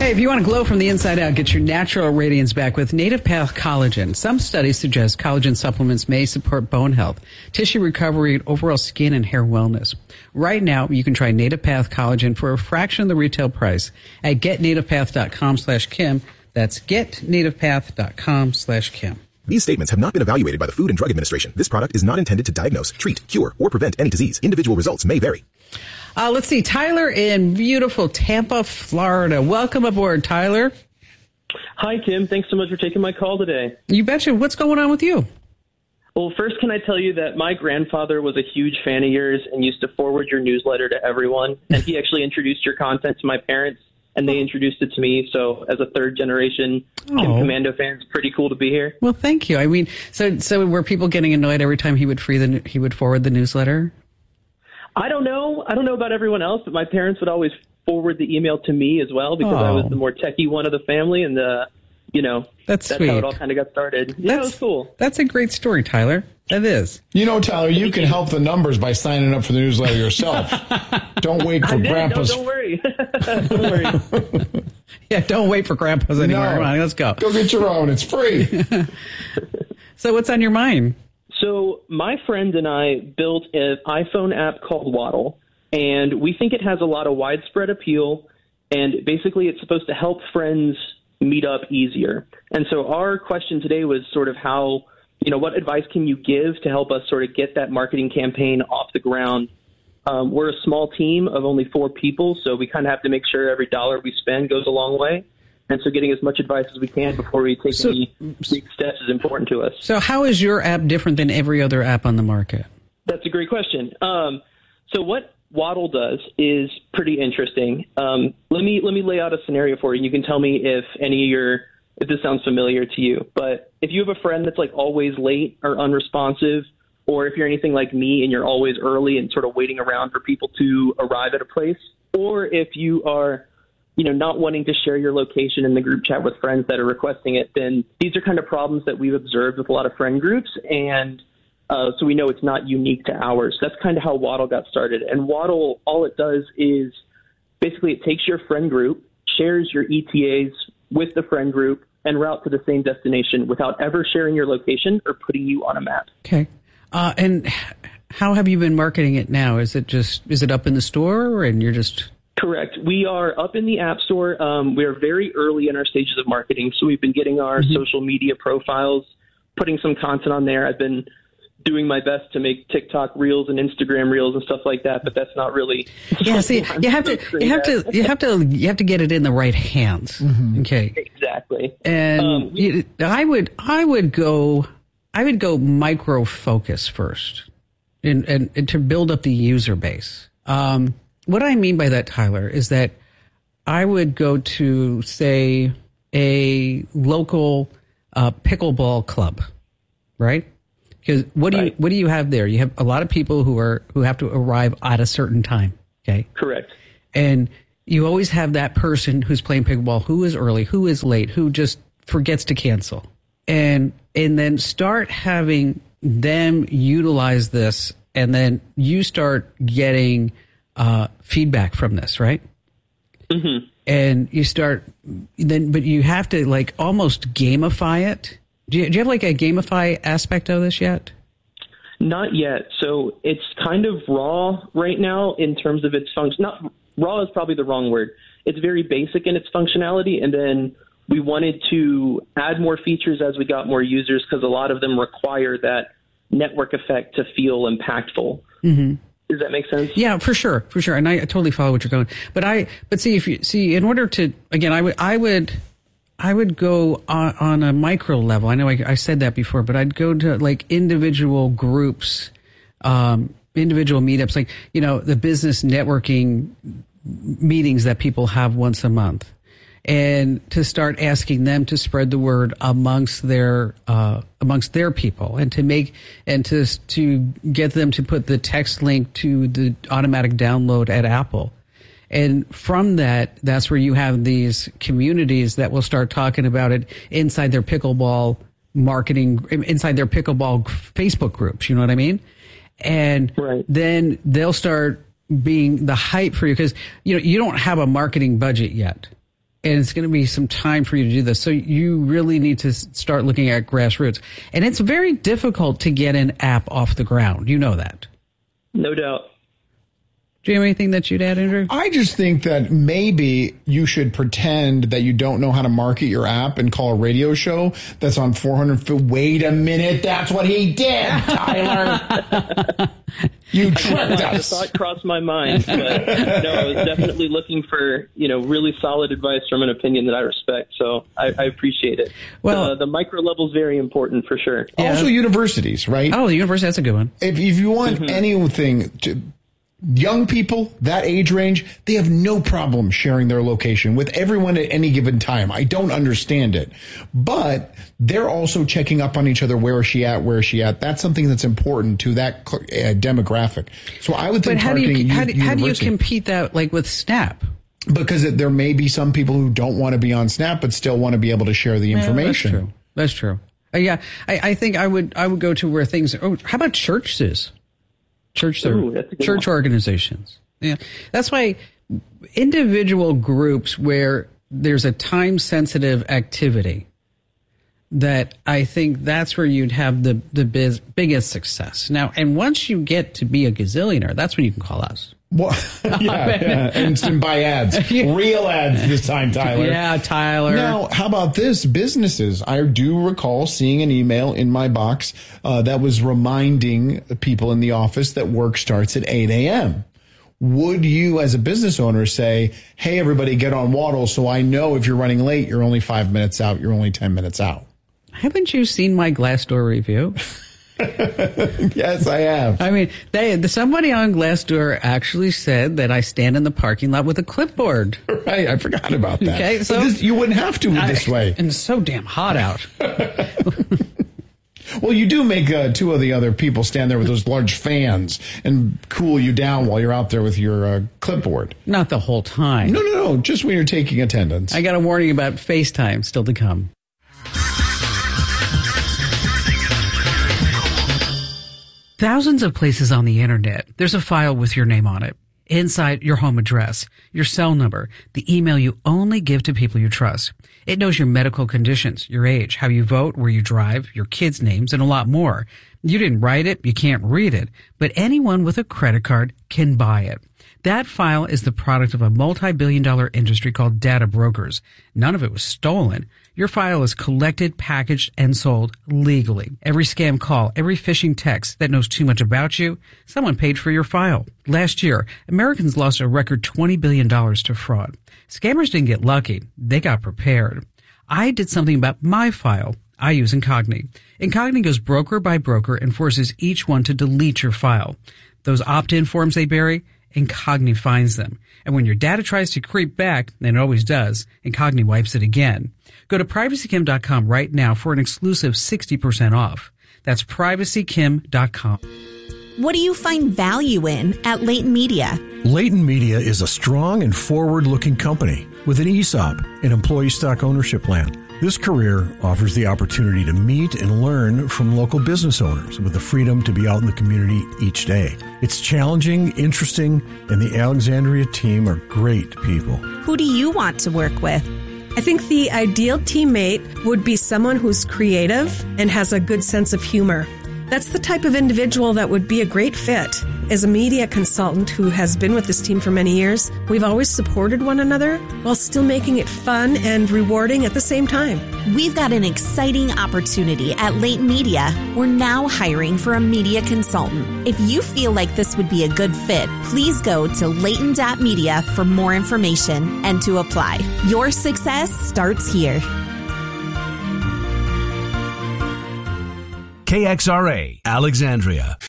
Hey, if you want to glow from the inside out, get your natural radiance back with Native Path Collagen. Some studies suggest collagen supplements may support bone health, tissue recovery, and overall skin and hair wellness. Right now, you can try Native Path Collagen for a fraction of the retail price at getnativepath.com/Kim. That's getnativepath.com/Kim. These statements have not been evaluated by the Food and Drug Administration. This product is not intended to diagnose, treat, cure, or prevent any disease. Individual results may vary. Let's see. Tyler in beautiful Tampa, Florida. Welcome aboard, Tyler. Hi, Kim. Thanks so much for taking my call today. You betcha. What's going on with you? Well, first, can I tell you that my grandfather was a huge fan of yours and used to forward your newsletter to everyone. And he actually introduced your content to my parents, and they introduced it to me. So as a third-generation Kim Commando fan, it's pretty cool to be here. Well, thank you. I mean, so were people getting annoyed every time he would forward the newsletter? I don't know. I don't know about everyone else, but my parents would always forward the email to me as well because I was the more techie one of the family, and that's sweet. how it all kind of got started. Yeah, it was cool. That's a great story, Tyler. That is. Tyler, you can help the numbers by signing up for the newsletter yourself. Don't wait for Grandpa's. Don't worry. Don't worry. Yeah, don't wait for Grandpa's anymore. Come on, let's go. Go get your own. It's free. So what's on your mind? So my friend and I built an iPhone app called Waddle, and we think it has a lot of widespread appeal, and basically it's supposed to help friends meet up easier. And so our question today was sort of how, what advice can you give to help us sort of get that marketing campaign off the ground? We're a small team of only 4 people, so we kind of have to make sure every dollar we spend goes a long way. And so getting as much advice as we can before we take any big steps is important to us. So how is your app different than every other app on the market? That's a great question. So what Waddle does is pretty interesting. Let me lay out a scenario for you. You can tell me if this sounds familiar to you. But if you have a friend that's like always late or unresponsive, or if you're anything like me and you're always early and sort of waiting around for people to arrive at a place, or if you are not wanting to share your location in the group chat with friends that are requesting it, then these are kind of problems that we've observed with a lot of friend groups. And so we know it's not unique to ours. That's kind of how Waddle got started. And Waddle, all it does is basically it takes your friend group, shares your ETAs with the friend group, and route to the same destination without ever sharing your location or putting you on a map. Okay. And how have you been marketing it now? Is it up in the store and you're just... Correct. We are up in the App Store. We are very early in our stages of marketing, so we've been getting our social media profiles, putting some content on there. I've been doing my best to make TikTok reels and Instagram reels and stuff like that, but that's not really. Yeah, see, you have to get it in the right hands. Mm-hmm. Okay. Exactly. And I would go micro focus first, and to build up the user base. What I mean by that, Tyler, is that I would go to, say, a local pickleball club, right? Because what do you have there? You have a lot of people who have to arrive at a certain time. Okay, correct. And you always have that person who's playing pickleball who is early, who is late, who just forgets to cancel, and then start having them utilize this, and then you start getting feedback from this, right? Mm-hmm. And you start but you have to like almost gamify it. Do you have like a gamify aspect of this yet? Not yet. So it's kind of raw right now in terms of its function. Not raw is probably the wrong word. It's very basic in its functionality, and then we wanted to add more features as we got more users because a lot of them require that network effect to feel impactful. Mm-hmm. Does that make sense? Yeah, for sure. And I totally follow what you're going. But in order to, again, I would go on a micro level. I know I said that before, but I'd go to like individual groups, individual meetups, like, the business networking meetings that people have once a month, and to start asking them to spread the word amongst their people, and to get them to put the text link to the automatic download at Apple. And from that's where you have these communities that will start talking about it inside their pickleball marketing, inside their pickleball Facebook groups. You know what I mean? And then they'll start being the hype for you because, you don't have a marketing budget yet. and it's going to be some time for you to do this. So you really need to start looking at grassroots. And it's very difficult to get an app off the ground. You know that. No doubt. Do you have anything that you'd add, Andrew? I just think that maybe you should pretend that you don't know how to market your app and call a radio show that's on 400 feet. Wait a minute. That's what he did, Tyler. You tricked us. The thought crossed my mind, but no, I was definitely looking for, really solid advice from an opinion that I respect. So I appreciate it. Well, the micro level is very important for sure. Yeah. Also universities, right? Oh, the university, that's a good one. If you want anything to... Young people, that age range, they have no problem sharing their location with everyone at any given time. I don't understand it. But they're also checking up on each other. Where is she at? Where is she at? That's something that's important to that demographic. So I would think targeting how do you compete that like with Snap? Because there may be some people who don't want to be on Snap but still want to be able to share the information. That's true. Yeah, I think I would go to where things. Oh, how about churches? Church organizations. Yeah. That's why individual groups where there's a time sensitive activity, that I think that's where you'd have the biggest success. Now, and once you get to be a gazillionaire, that's when you can call us. Well, yeah, and buy ads, real ads this time, Tyler. Yeah, Tyler. Now, how about this? Businesses. I do recall seeing an email in my box that was reminding people in the office that work starts at 8 a.m. Would you, as a business owner, say, hey, everybody, get on Waddle so I know if you're running late, you're only 5 minutes out, you're only 10 minutes out? Haven't you seen my Glassdoor review? Yes, I have. I mean, somebody on Glassdoor actually said that I stand in the parking lot with a clipboard. Right, I forgot about that. Okay, so you wouldn't have to this way. And it's so damn hot out. Well, you do make two of the other people stand there with those large fans and cool you down while you're out there with your clipboard. Not the whole time. No, just when you're taking attendance. I got a warning about FaceTime still to come. Thousands of places on the internet, there's a file with your name on it. Inside, your home address, your cell number, the email you only give to people you trust. It knows your medical conditions, your age, how you vote, where you drive, your kids' names, and a lot more. You didn't write it, you can't read it, but anyone with a credit card can buy it. That file is the product of a multi-billion-dollar industry called data brokers. None of it was stolen. Your file is collected, packaged, and sold legally. Every scam call, every phishing text that knows too much about you, someone paid for your file. Last year, Americans lost a record $20 billion to fraud. Scammers didn't get lucky. They got prepared. I did something about my file. I use Incogni. Incogni goes broker by broker and forces each one to delete your file. Those opt-in forms they bury, Incogni finds them. And when your data tries to creep back, and it always does, Incogni wipes it again. Go to PrivacyKim.com right now for an exclusive 60% off. That's PrivacyKim.com. What do you find value in at Leighton Media? Leighton Media is a strong and forward-looking company with an ESOP, an employee stock ownership plan. This career offers the opportunity to meet and learn from local business owners with the freedom to be out in the community each day. It's challenging, interesting, and the Alexandria team are great people. Who do you want to work with? I think the ideal teammate would be someone who's creative and has a good sense of humor. That's the type of individual that would be a great fit. As a media consultant who has been with this team for many years, we've always supported one another while still making it fun and rewarding at the same time. We've got an exciting opportunity at Leighton Media. We're now hiring for a media consultant. If you feel like this would be a good fit, please go to Leighton.media for more information and to apply. Your success starts here. KXRA, Alexandria.